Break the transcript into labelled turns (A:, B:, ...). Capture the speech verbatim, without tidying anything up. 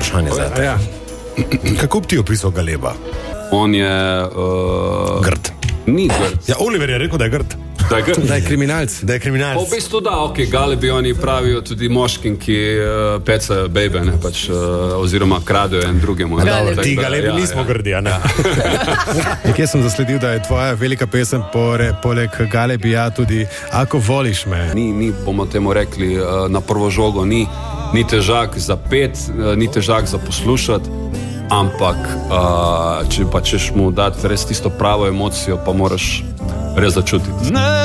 A: vprašanje za te.
B: Ja.
A: Kako bi ti opisal Galeba?
C: On je... Uh,
A: grd.
C: Ni grd.
A: Ja, Oliver je rekel, da je grd.
C: Da je grd.
B: Da je kriminalc.
A: Da je kriminalc.
C: V bistvu da, ok, Galebi oni pravijo tudi moškim, ki uh, pecajo bejbe, ne, pač, uh, oziroma kradejo en drugemu.
A: Galebi. Ti Galebi ja, nismo ja. grdi, a ne? Ja.
B: Nekje sem zasledil, da je tvoja velika pesem pore, poleg Galebija tudi Ako voliš me.
C: Ni, ni, bomo temu rekli, uh, na prvo žogo, ni, ni težak za pet, uh, ni težak za poslušati, ampak uh, če pa češ mu dati res tisto pravo emocijo, pa moraš res začutiti.